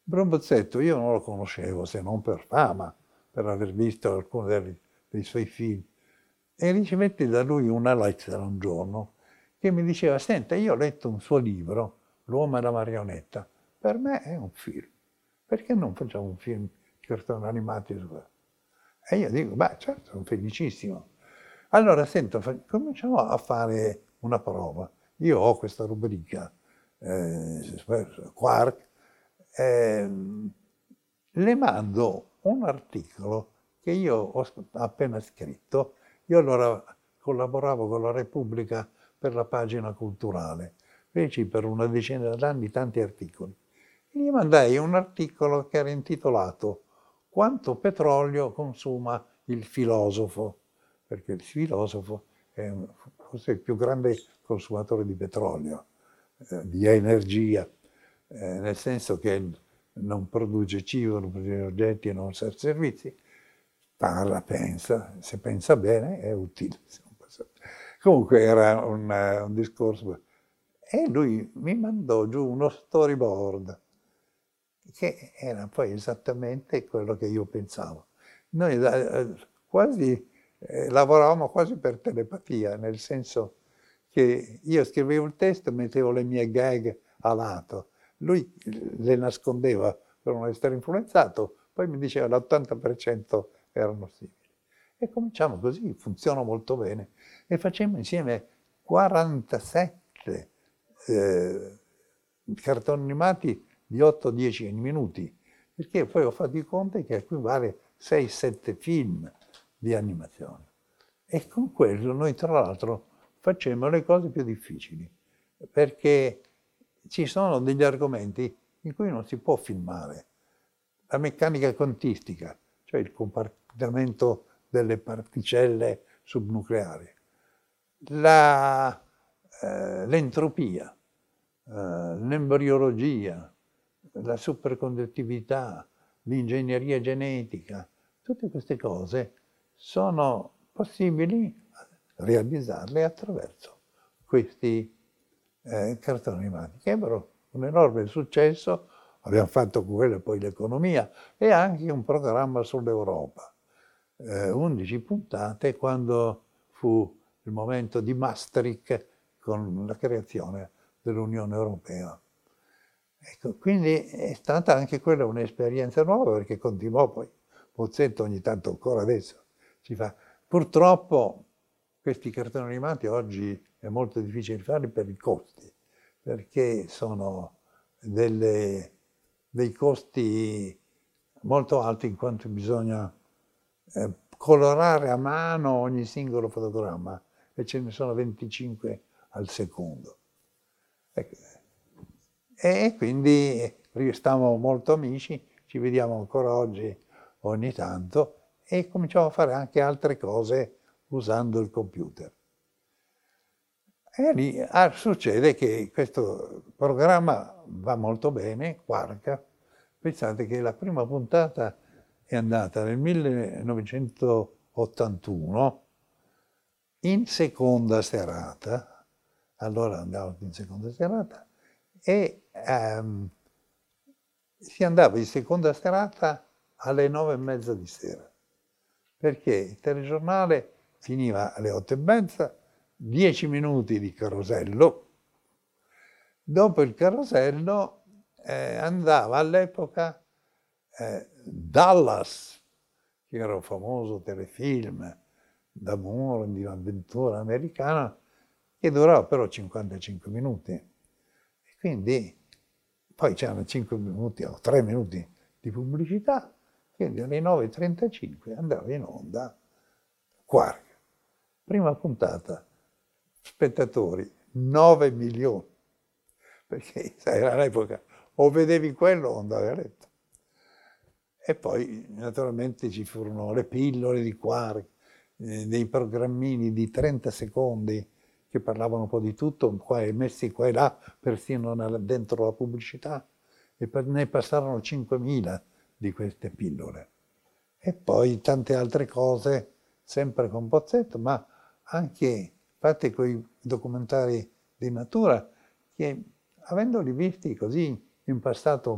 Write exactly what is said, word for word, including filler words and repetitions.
Bozzetto io non lo conoscevo se non per fama, per aver visto alcuni dei, dei suoi film. E ricevetti da lui una lettera un giorno che mi diceva: senta, io ho letto un suo libro, L'uomo e la marionetta, per me è un film, perché non facciamo un film di cartoni animati su questo? E io dico: beh, certo, sono felicissimo. Allora, sento, fa- cominciamo a fare una prova. Io ho questa rubrica, eh, Quark, ehm, le mando un articolo che io ho s- appena scritto. Io allora collaboravo con la Repubblica per la pagina culturale, feci per una decina d'anni tanti articoli. E gli mandai un articolo che era intitolato Quanto petrolio consuma il filosofo, perché il filosofo è un- forse il più grande consumatore di petrolio, eh, di energia, eh, nel senso che non produce cibo, non produce oggetti, non sa servizi, parla, pensa, se pensa bene è utile. Comunque era un, eh, un discorso. E lui mi mandò giù uno storyboard che era poi esattamente quello che io pensavo. Noi eh, quasi eh, lavoravamo quasi per telepatia, nel senso che io scrivevo il testo e mettevo le mie gag a lato. Lui le nascondeva per non essere influenzato, poi mi diceva l'ottanta per cento erano simili. E cominciamo così, funziona molto bene. E facemmo insieme quarantasette eh, cartoni animati di otto dieci minuti, perché poi ho fatto i conti che equivale sei sette film di animazione. E con quello noi tra l'altro facemmo le cose più difficili, perché ci sono degli argomenti in cui non si può filmare. La meccanica quantistica, cioè il comportamento delle particelle subnucleari, la, eh, l'entropia, eh, l'embriologia, la superconduttività, l'ingegneria genetica, tutte queste cose sono possibili realizzarle attraverso questi eh, cartoni animati, che ebbero un enorme successo. Abbiamo fatto con quello poi l'economia e anche un programma sull'Europa. Eh, undici puntate quando fu il momento di Maastricht con la creazione dell'Unione Europea. Ecco, quindi è stata anche quella un'esperienza nuova perché continuò poi, Pozzetto ogni tanto ancora adesso ci fa. Purtroppo questi cartoni animati oggi è molto difficile farli per i costi, perché sono delle, dei costi molto alti in quanto bisogna eh, colorare a mano ogni singolo fotogramma e ce ne sono venticinque al secondo. Ecco. E quindi stiamo molto amici, ci vediamo ancora oggi ogni tanto e cominciamo a fare anche altre cose usando il computer. E lì ah, succede che questo programma va molto bene, Quark. Pensate che la prima puntata è andata nel millenovecentottantuno in seconda serata, allora andavo in seconda serata, e ehm, si andava in seconda serata alle nove e mezza di sera, perché il telegiornale finiva alle otto e mezza, dieci minuti di carosello. Dopo il carosello eh, andava all'epoca eh, Dallas, che era un famoso telefilm d'amore, di un'avventura americana, che durava però cinquantacinque minuti. E quindi poi c'erano cinque minuti o tre minuti di pubblicità, quindi alle nove e trentacinque andava in onda Quark. Prima puntata, spettatori nove milioni, perché sai, era l'epoca o vedevi quello o andavi a letto. E poi naturalmente ci furono le pillole di Quark, eh, dei programmini di trenta secondi che parlavano un po' di tutto, qua e messi qua e là, persino nella, dentro la pubblicità, e per, ne passarono cinquemila di queste pillole. E poi tante altre cose, sempre con Pozzetto, ma anche fatte con i documentari di natura, che avendoli visti così in passato